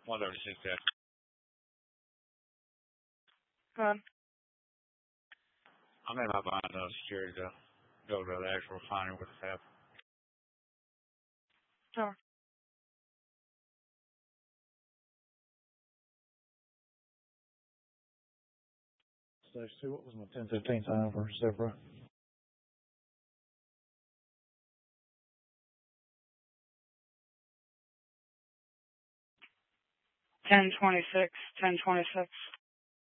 136 there. Go ahead. I'm in my behind the security to go to the actual refinery with the staff. Sure. Stage 2, what was my 10:15 time for Zebra? 10:26.